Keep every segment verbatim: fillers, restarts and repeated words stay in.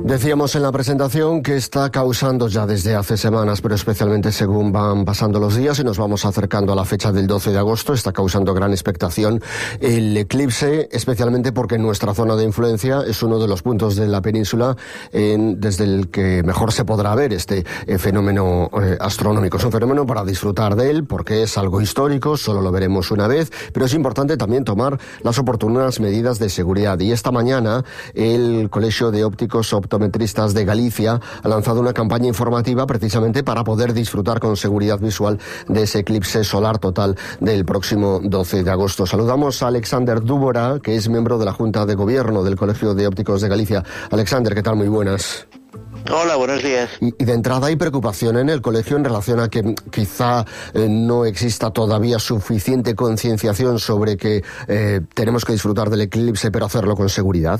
Decíamos en la presentación que está causando ya desde hace semanas, pero especialmente según van pasando los días y nos vamos acercando a la fecha del doce de agosto, está causando gran expectación el eclipse, especialmente porque nuestra zona de influencia es uno de los puntos de la península en, desde el que mejor se podrá ver este eh, fenómeno eh, astronómico. Es un fenómeno para disfrutar de él porque es algo histórico, solo lo veremos una vez, pero es importante también tomar las oportunas medidas de seguridad. Y esta mañana el Colegio de Ópticos Optometristas de Galicia ha lanzado una campaña informativa precisamente para poder disfrutar con seguridad visual de ese eclipse solar total del próximo doce de agosto. Saludamos a Alexander Dúbora, que es miembro de la Junta de Gobierno del Colegio de Ópticos de Galicia. Alexander, ¿qué tal? Muy buenas. Hola, buenos días. Y, y de entrada hay preocupación en el colegio en relación a que quizá eh, no exista todavía suficiente concienciación sobre que eh, tenemos que disfrutar del eclipse, pero hacerlo con seguridad.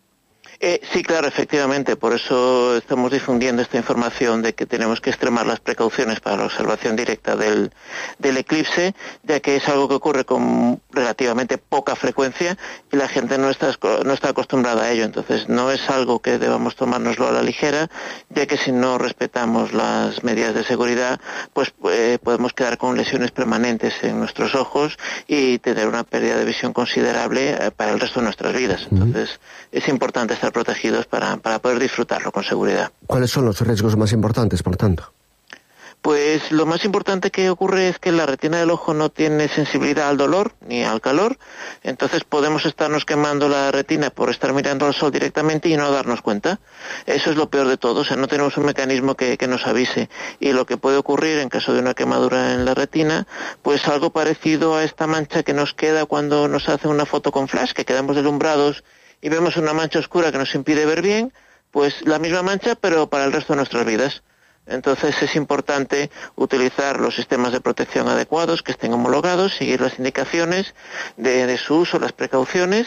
Eh, sí, claro, efectivamente, por eso estamos difundiendo esta información de que tenemos que extremar las precauciones para la observación directa del, del eclipse, ya que es algo que ocurre con relativamente poca frecuencia y la gente no está, no está acostumbrada a ello. Entonces no es algo que debamos tomárnoslo a la ligera, ya que si no respetamos las medidas de seguridad, pues eh, podemos quedar con lesiones permanentes en nuestros ojos y tener una pérdida de visión considerable eh, para el resto de nuestras vidas. Entonces uh-huh. es importante estar protegidos para, para poder disfrutarlo con seguridad. ¿Cuáles son los riesgos más importantes, por tanto? Pues lo más importante que ocurre es que la retina del ojo no tiene sensibilidad al dolor ni al calor, entonces podemos estarnos quemando la retina por estar mirando al sol directamente y no darnos cuenta. Eso es lo peor de todo, o sea, no tenemos un mecanismo que, que nos avise. Y lo que puede ocurrir en caso de una quemadura en la retina, pues algo parecido a esta mancha que nos queda cuando nos hace una foto con flash, que quedamos deslumbrados y vemos una mancha oscura que nos impide ver bien, pues la misma mancha pero para el resto de nuestras vidas. Entonces es importante utilizar los sistemas de protección adecuados, que estén homologados, seguir las indicaciones de, de su uso, las precauciones,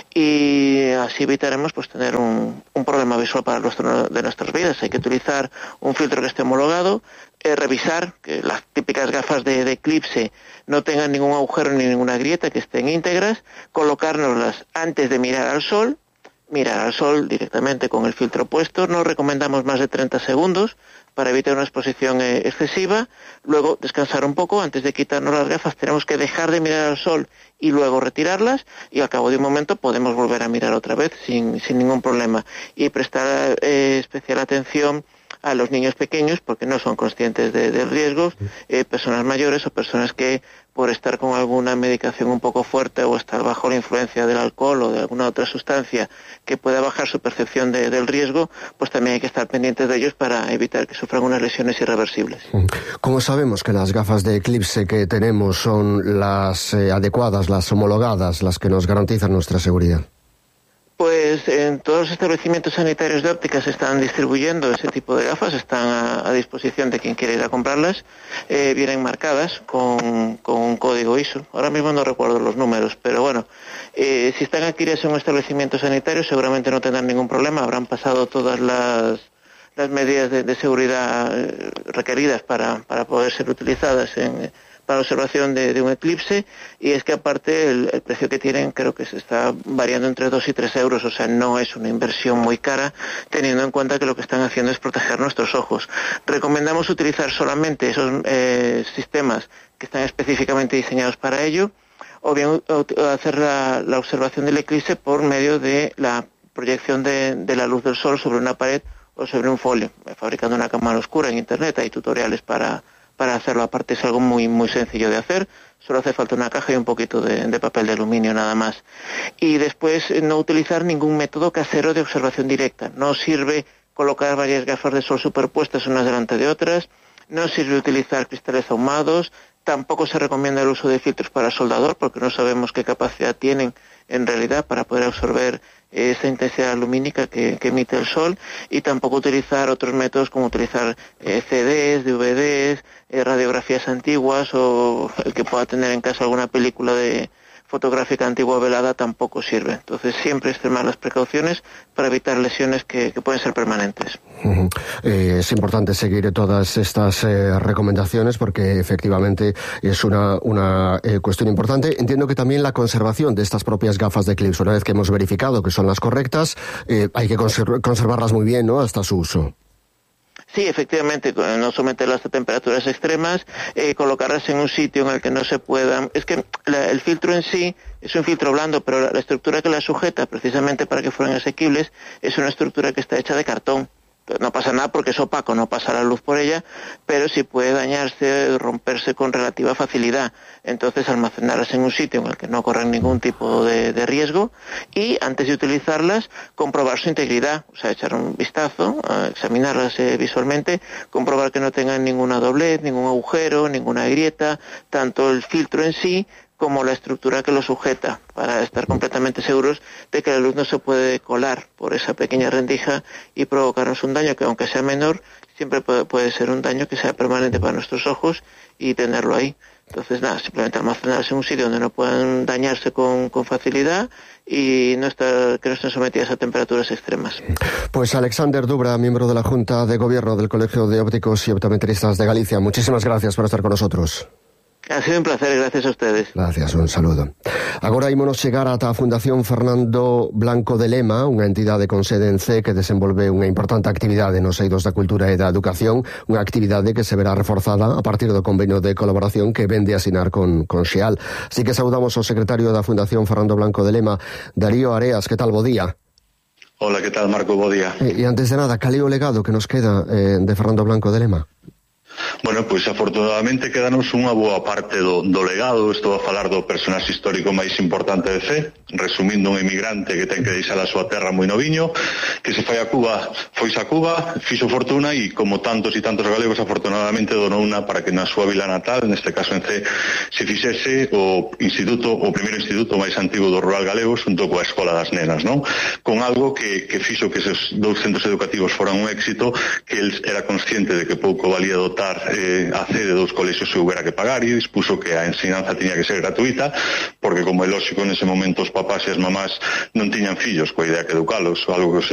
y así evitaremos pues tener un, un problema visual para el resto de nuestras vidas. Hay que utilizar un filtro que esté homologado, eh, revisar que las típicas gafas de, de eclipse no tengan ningún agujero ni ninguna grieta, que estén íntegras, colocárnoslas antes de mirar al sol, mirar al sol directamente con el filtro puesto. No recomendamos más de treinta segundos para evitar una exposición eh, excesiva, luego descansar un poco, antes de quitarnos las gafas tenemos que dejar de mirar al sol y luego retirarlas, y al cabo de un momento podemos volver a mirar otra vez sin, sin ningún problema, y prestar eh, especial atención a los niños pequeños porque no son conscientes de, de riesgos, eh, personas mayores o personas que por estar con alguna medicación un poco fuerte o estar bajo la influencia del alcohol o de alguna otra sustancia que pueda bajar su percepción de, del riesgo, pues también hay que estar pendientes de ellos para evitar que sufran unas lesiones irreversibles. ¿Cómo sabemos que las gafas de eclipse que tenemos son las eh, adecuadas, las homologadas, las que nos garantizan nuestra seguridad? Pues en todos los establecimientos sanitarios de ópticas se están distribuyendo ese tipo de gafas, están a, a disposición de quien quiera ir a comprarlas, eh, vienen marcadas con, con un código I S O. Ahora mismo no recuerdo los números, pero bueno, eh, si están adquiridas en un establecimiento sanitario seguramente no tendrán ningún problema, habrán pasado todas las, las medidas de, de seguridad requeridas para, para poder ser utilizadas en... para la observación de, de un eclipse, y es que aparte el, el precio que tienen creo que se está variando entre dos y tres euros, o sea, no es una inversión muy cara, teniendo en cuenta que lo que están haciendo es proteger nuestros ojos. Recomendamos utilizar solamente esos eh, sistemas que están específicamente diseñados para ello, o bien hacer la, la observación del eclipse por medio de la proyección de, de la luz del sol sobre una pared o sobre un folio, fabricando una cámara oscura. En internet hay tutoriales para para hacerlo, aparte es algo muy muy sencillo de hacer, solo hace falta una caja y un poquito de, de papel de aluminio nada más. Y después no utilizar ningún método casero de observación directa, no sirve colocar varias gafas de sol superpuestas unas delante de otras, no sirve utilizar cristales ahumados, tampoco se recomienda el uso de filtros para soldador porque no sabemos qué capacidad tienen en realidad para poder absorber esa intensidad lumínica que, que emite el sol, y tampoco utilizar otros métodos como utilizar eh, C Ds, D V Ds, eh, radiografías antiguas o el que pueda tener en casa alguna película de fotográfica antigua velada tampoco sirve. Entonces siempre extremar las precauciones para evitar lesiones que, que pueden ser permanentes. Uh-huh. Eh, es importante seguir todas estas eh, recomendaciones porque efectivamente es una, una eh, cuestión importante. Entiendo que también la conservación de estas propias gafas de eclipse, una vez que hemos verificado que son las correctas, eh, hay que conser- conservarlas muy bien, ¿no?, hasta su uso. Sí, efectivamente, no someterlas a temperaturas extremas, eh, colocarlas en un sitio en el que no se puedan... Es que la, el filtro en sí es un filtro blando, pero la, la estructura que la sujeta, precisamente para que fueran asequibles, es una estructura que está hecha de cartón. No pasa nada porque es opaco, no pasa la luz por ella, pero sí puede dañarse, romperse con relativa facilidad. Entonces, almacenarlas en un sitio en el que no corran ningún tipo de, de riesgo y, antes de utilizarlas, comprobar su integridad. O sea, echar un vistazo, examinarlas eh, visualmente, comprobar que no tengan ninguna doblez, ningún agujero, ninguna grieta, tanto el filtro en sí como la estructura que lo sujeta, para estar completamente seguros de que la luz no se puede colar por esa pequeña rendija y provocarnos un daño que, aunque sea menor, siempre puede, puede ser un daño que sea permanente para nuestros ojos y tenerlo ahí. Entonces, nada, simplemente almacenarse en un sitio donde no puedan dañarse con, con facilidad y no estar, que no estén sometidas a temperaturas extremas. Pues Alexander Dubra, miembro de la Junta de Gobierno del Colegio de Ópticos y Optometristas de Galicia, muchísimas gracias por estar con nosotros. Ha sido un placer, gracias a ustedes. Gracias, un saludo. Agora ímonos chegar ata a Fundación Fernando Blanco de Lema, unha entidade con sede en Cee que desenvolve unha importante actividade nos eidos da cultura e da educación, unha actividade que se verá reforzada a partir do convenio de colaboración que vende a asinar con, con Xeal. Así que saudamos ao secretario da Fundación Fernando Blanco de Lema, Darío Areas. Que tal, bo día? Hola, que tal, Marco, bo día. E, e antes de nada, cal é o legado que nos queda eh, de Fernando Blanco de Lema? Bueno, pois afortunadamente quedanos unha boa parte do, do legado. Estou a falar do personaxe histórico máis importante de Cee, resumindo, un emigrante que ten que deixar a súa terra moi noviño, que se foi a Cuba, foise a Cuba, fixo fortuna e, como tantos e tantos galegos, afortunadamente donou unha para que na súa vila natal, neste caso en Cee, se fixese o instituto, o primeiro instituto máis antigo do rural galego, xunto coa Escola das Nenas, non? Con algo que, que fixo que esos dous centros educativos foran un éxito, que el era consciente de que pouco valía dotar eh, a Cee de dous colexios se houbera que pagar e dispuso que a ensinanza tiña que ser gratuita, porque, como é lógico, nese momento os papás e as mamás non tiñan fillos coa idea que educalos, algo que